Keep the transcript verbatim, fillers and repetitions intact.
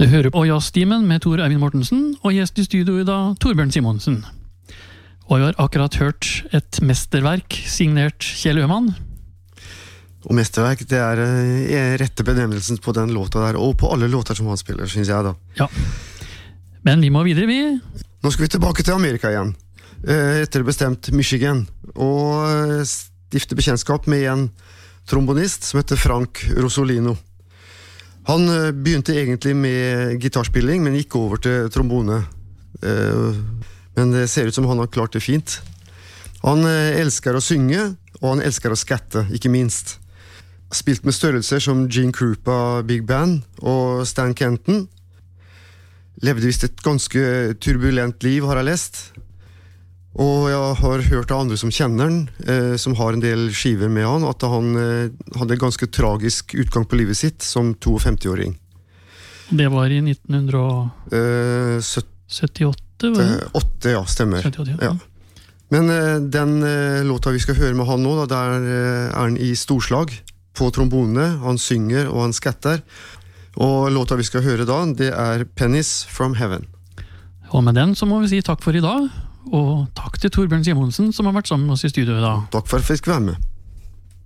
Du hører på Jazztimen med Tor Eivind Mortensen, og gjest i studio i dag, Torbjørn Simonsen. Og jeg har akkurat hørt et mesterverk signert Kjell Øhmann. Og mesterverk, det er eh, rette benevnelsen på den låta der, og på alle låter som han spiller, synes jeg da. Ja, men vi må videre, vi. Nå skal vi tilbake til Amerika igjen, eh, etter bestemt Michigan, og eh, stifte bekjentskap med en trombonist som heter Frank Rosolino. Han eh, begynte egentlig med gitarspilling, men gikk over til trombone. Eh, men det ser ut som han har klart det fint. Han eh, elsker å synge, og han elsker å skatte, ikke minst. Spilt med størrelser som Gene Krupa Big Band og Stan Kenton. Levde visst et ganske turbulent liv, har jeg lest. Og jeg har hørt av andre som kjenner han, eh, som har en del skiver med han, at han eh, hadde en ganske tragisk utgang på livet sitt som femtifem-åring. Det var i nitten syttiåtte, var det? åtte, ja, stemmer. syttiåtte, ja. Ja. Men eh, den eh, låta vi skal høre med han nå, da, der eh, er han i storslag på trombone, han synger og han skatter. Og låta vi skal høre da, det er Pennies from Heaven. Og med den så må vi si takk for i dag, og takk til Torbjørn Simonsen som har vært sammen med oss i studio i dag. Takk for at jeg fikk være med.